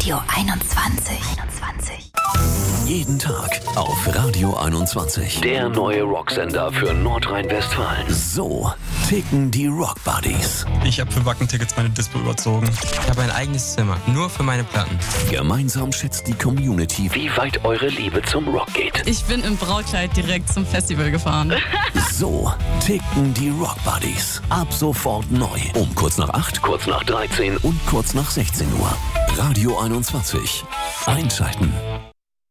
Radio 21. Jeden Tag auf Radio 21. Der neue Rocksender für Nordrhein-Westfalen. So ticken die Rock Buddies. Ich habe für Wackentickets meine Dispo überzogen. Ich habe ein eigenes Zimmer, nur für meine Platten. Gemeinsam schätzt die Community, wie weit eure Liebe zum Rock geht. Ich bin im Brautkleid direkt zum Festival gefahren. So ticken die Rock Buddies. Ab sofort neu. Um kurz nach 8, kurz nach 13 und kurz nach 16 Uhr. Radio 21. Einschalten.